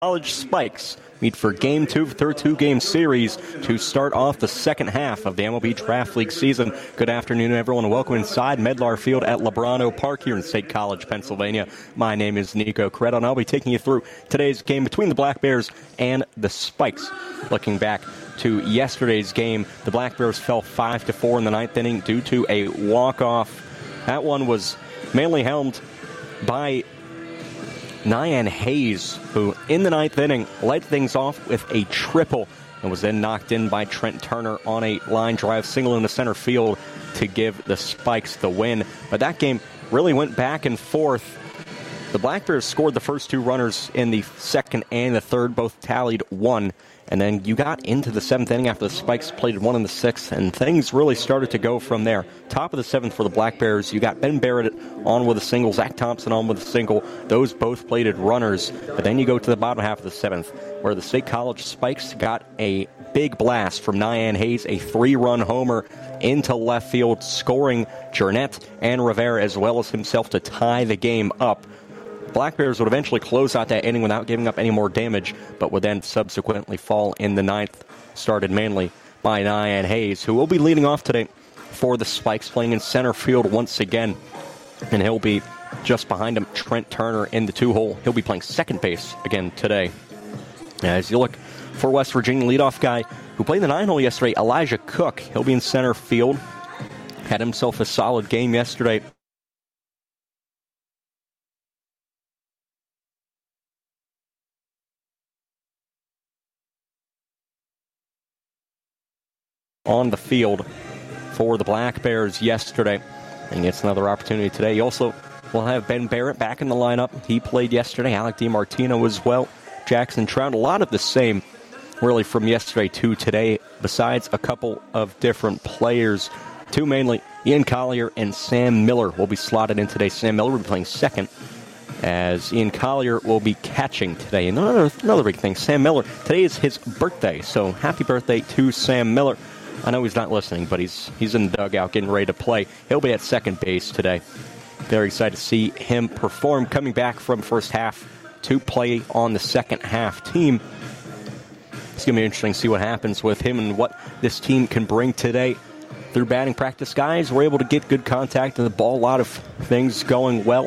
College Spikes meet for Game 2 of their two-game series to start off the second half of the MLB Draft League season. Good afternoon, everyone, and welcome inside Medlar Field at Lebrano Park here in State College, Pennsylvania. My name is Nico Corretto, and I'll be taking you through today's game between the Black Bears and the Spikes. Looking back to yesterday's game, the Black Bears fell 5-4 in the ninth inning due to a walk-off. That one was mainly helmed by Nyan Hayes, who in the ninth inning led things off with a triple and was then knocked in by Trent Turner on a line drive single in the center field to give the Spikes the win. But that game really went back and forth. The Black Bears scored the first two runners in the second and the third, both tallied one. And then you got into the seventh inning after the Spikes played one in the sixth, and things really started to go from there. Top of the seventh for the Black Bears, you got Ben Barrett on with a single, Zach Thompson on with a single. Those both plated runners. But then you go to the bottom half of the seventh, where the State College Spikes got a big blast from Nyan Hayes, a three-run homer into left field, scoring Jernette and Rivera as well as himself to tie the game up. Black Bears would eventually close out that inning without giving up any more damage, but would then subsequently fall in the ninth, started mainly by Nyan Hayes, who will be leading off today for the Spikes, playing in center field once again. And he'll be just behind him, Trent Turner in the two-hole. He'll be playing second base again today. As you look for West Virginia leadoff guy who played the nine-hole yesterday, Elijah Cook. He'll be in center field. Had himself a solid game yesterday. On the field for the Black Bears yesterday, and gets another opportunity today. You also will have Ben Barrett back in the lineup. He played yesterday. Alec DiMartino as well. Jackson Trout. A lot of the same, really, from yesterday to today, besides a couple of different players. Two mainly, Ian Collier and Sam Miller will be slotted in today. Sam Miller will be playing second, as Ian Collier will be catching today. And another big thing, Sam Miller, today is his birthday, so happy birthday to Sam Miller. I know he's not listening, but he's in the dugout getting ready to play. He'll be at second base today. Very excited to see him perform, coming back from first half to play on the second half team. It's going to be interesting to see what happens with him and what this team can bring today. Through batting practice, guys were able to get good contact in the ball. A lot of things going well.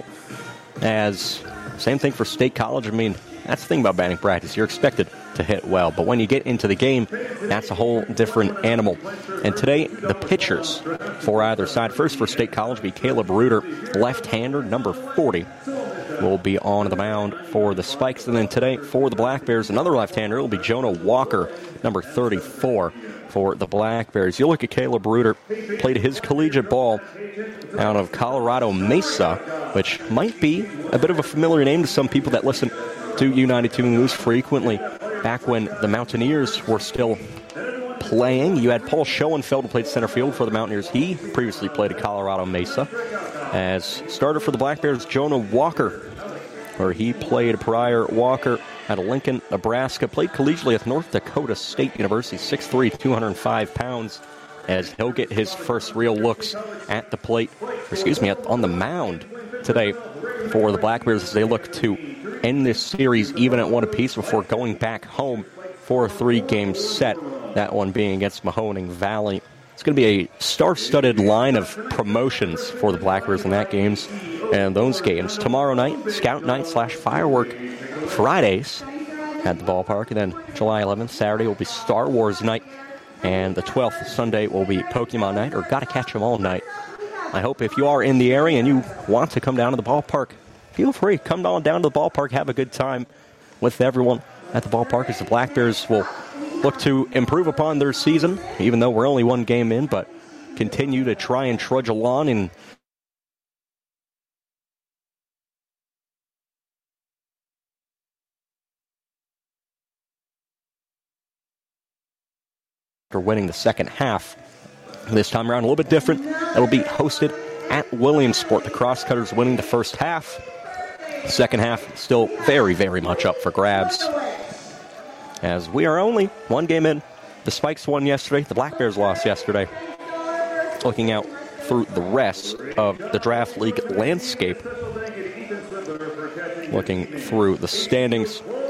As same thing for State College. I mean, that's the thing about batting practice. You're expected to hit well, but when you get into the game, that's a whole different animal. And today, the pitchers for either side. First for State College will be Caleb Reuter, left-hander, number 40, will be on the mound for the Spikes. And then today, for the Black Bears, another left-hander will be Jonah Walker, number 34, for the Black Bears. You look at Caleb Reuter, played his collegiate ball out of Colorado Mesa, which might be a bit of a familiar name to some people that listen to U92 News frequently. Back when the Mountaineers were still playing, you had Paul Schoenfeld, who played center field for the Mountaineers. He previously played at Colorado Mesa. As starter for the Black Bears, Jonah Walker, where he played prior. Walker out of Lincoln, Nebraska, played collegiately at North Dakota State University, 6'3", 205 pounds, as he'll get his first real looks at the plate, on the mound today for the Black Bears as they look to end this series even at one apiece before going back home for a three-game set, that one being against Mahoning Valley. It's going to be a star-studded line of promotions for the Black Bears in that games and those games. Tomorrow night, Scout Night / Firework Fridays at the ballpark, and then July 11th, Saturday, will be Star Wars Night, and the 12th, Sunday, will be Pokemon Night, or Gotta Catch 'Em All Night. I hope if you are in the area and you want to come down to the ballpark, feel free. Come on down to the ballpark. Have a good time with everyone at the ballpark, as the Black Bears will look to improve upon their season, even though we're only one game in, but continue to try and trudge along and after winning the second half. This time around, a little bit different. It'll be hosted at Williamsport. The Crosscutters winning the first half. Second half, still very, very much up for grabs. As we are only one game in. The Spikes won yesterday. The Black Bears lost yesterday. Looking out through the rest of the Draft League landscape. Looking through the standings.